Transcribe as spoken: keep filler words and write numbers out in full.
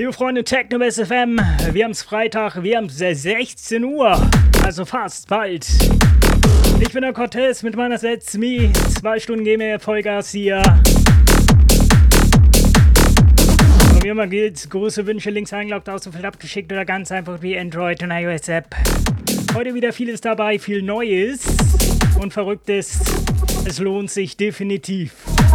Liebe Freunde, Technobase F M, wir haben es Freitag, wir haben es sechzehn Uhr, also fast bald. Ich bin der Cortez mit meiner Let's Me, zwei Stunden geben wir Vollgas hier. Und wie immer gilt, große Wünsche links eingeloggt, ausgefüllt, abgeschickt oder ganz einfach wie Android und iOS App. Heute wieder vieles dabei, viel Neues und Verrücktes. Es lohnt sich definitiv.